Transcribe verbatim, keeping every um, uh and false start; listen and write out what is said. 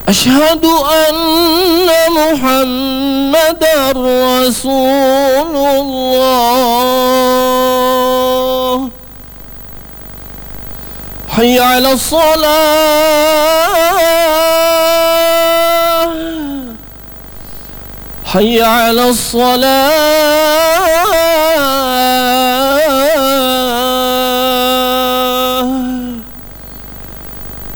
أشهد أن محمدًا رسول الله. حي على الصلاة، حي على الصلاة.